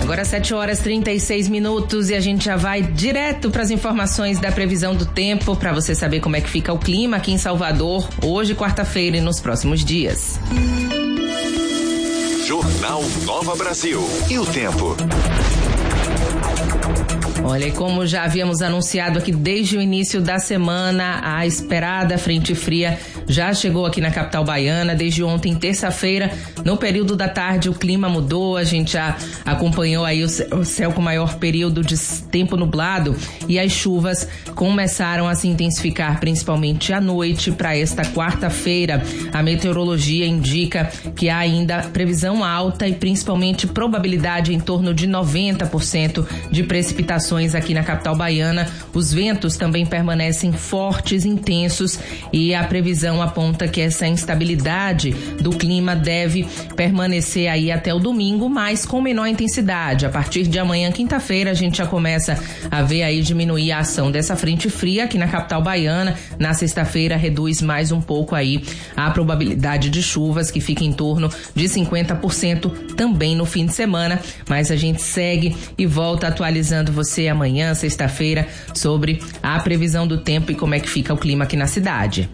Agora 7h36 e a gente já vai direto para as informações da previsão do tempo para você saber como é que fica o clima aqui em Salvador hoje, quarta-feira e nos próximos dias. Jornal Nova Brasil. E o tempo? Olha, como já havíamos anunciado aqui desde o início da semana, a esperada frente fria já chegou aqui na capital baiana. Desde ontem, terça-feira, no período da tarde, o clima mudou. A gente já acompanhou aí o céu com maior período de tempo nublado e as chuvas começaram a se intensificar, principalmente à noite para esta quarta-feira. A meteorologia indica que há ainda previsão alta e principalmente probabilidade em torno de 90% de precipitações aqui na capital baiana. Os ventos também permanecem fortes, intensos, e a previsão aponta que essa instabilidade do clima deve permanecer aí até o domingo, mas com menor intensidade. A partir de amanhã, quinta-feira, a gente já começa a ver aí diminuir a ação dessa frente fria aqui na capital baiana. Na sexta-feira reduz mais um pouco aí a probabilidade de chuvas, que fica em torno de 50% também no fim de semana, mas a gente segue e volta atualizando você amanhã, sexta-feira, sobre a previsão do tempo e como é que fica o clima aqui na cidade.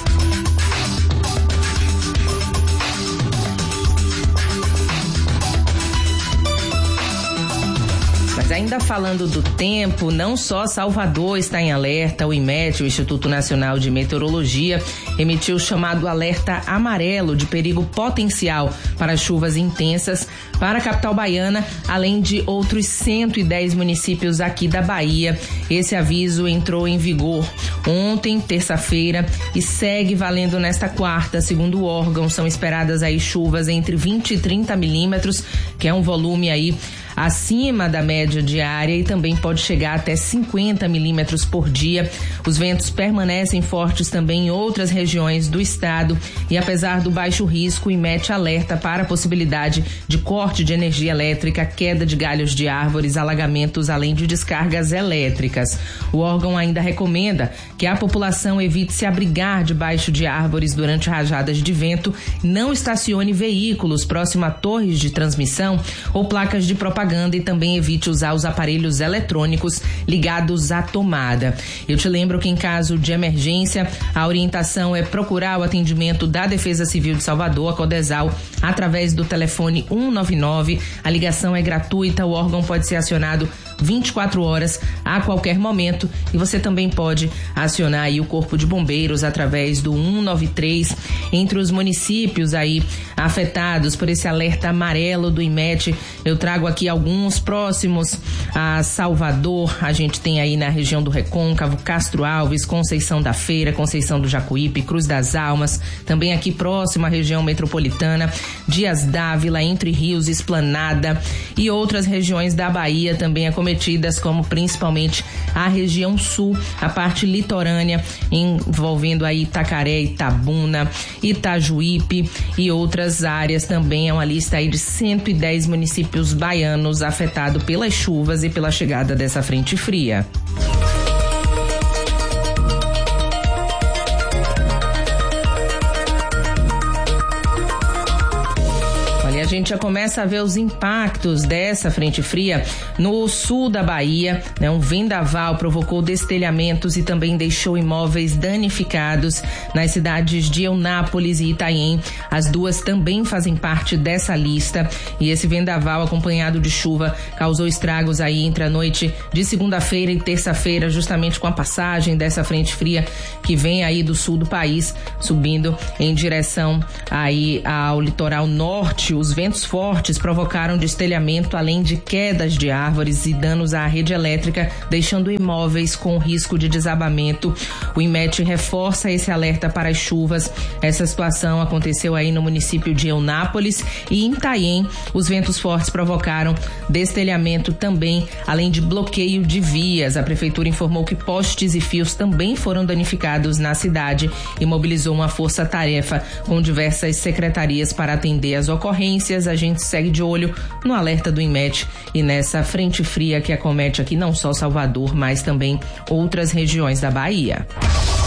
Mas ainda falando do tempo, não só Salvador está em alerta. O IMET, o Instituto Nacional de Meteorologia, emitiu o chamado alerta amarelo de perigo potencial para chuvas intensas para a capital baiana, além de outros 110 municípios aqui da Bahia. Esse aviso entrou em vigor ontem, terça-feira, e segue valendo nesta quarta. Segundo o órgão, são esperadas aí chuvas entre 20 e 30 milímetros, que é um volume aí acima da média diária, e também pode chegar até 50 milímetros por dia. Os ventos permanecem fortes também em outras regiões do estado, e apesar do baixo risco, o IMET alerta para a possibilidade de corte de energia elétrica, queda de galhos de árvores, alagamentos, além de descargas elétricas. O órgão ainda recomenda que a população evite se abrigar debaixo de árvores durante rajadas de vento, não estacione veículos próximo a torres de transmissão ou placas de propaganda, e também evite usar os aparelhos eletrônicos ligados à tomada. Eu te lembro que em caso de emergência, a orientação é procurar o atendimento da Defesa Civil de Salvador, a Codesal, através do telefone 199. A ligação é gratuita, o órgão pode ser acionado 24 horas a qualquer momento, e você também pode acionar aí o Corpo de Bombeiros através do 193. Entre os municípios aí afetados por esse alerta amarelo do IMET, eu trago aqui alguns próximos a Salvador. A gente tem aí na região do Recôncavo, Castro Alves, Conceição da Feira, Conceição do Jacuípe, Cruz das Almas, também aqui próximo à região metropolitana, Dias Dávila, Entre Rios, Esplanada, e outras regiões da Bahia também acometidas, como principalmente a região sul, a parte litorânea, envolvendo aí Itacaré, Itabuna, Itajuípe e outras áreas também. É uma lista aí de 110 municípios baianos afetados pelas chuvas e pela chegada dessa frente fria. A gente já começa a ver os impactos dessa frente fria no sul da Bahia, né? Um vendaval provocou destelhamentos e também deixou imóveis danificados nas cidades de Eunápolis e Itanhaém. As duas também fazem parte dessa lista, e esse vendaval, acompanhado de chuva, causou estragos aí entre a noite de segunda-feira e terça-feira, justamente com a passagem dessa frente fria que vem aí do sul do país, subindo em direção aí ao litoral norte. Os ventos fortes provocaram destelhamento, além de quedas de árvores e danos à rede elétrica, deixando imóveis com risco de desabamento. O IMET reforça esse alerta para as chuvas. Essa situação aconteceu aí no município de Eunápolis e em Itanhaém. Os ventos fortes provocaram destelhamento também, além de bloqueio de vias. A prefeitura informou que postes e fios também foram danificados na cidade e mobilizou uma força-tarefa com diversas secretarias para atender as ocorrências. A gente segue de olho no alerta do IMET e nessa frente fria que acomete aqui não só Salvador, mas também outras regiões da Bahia.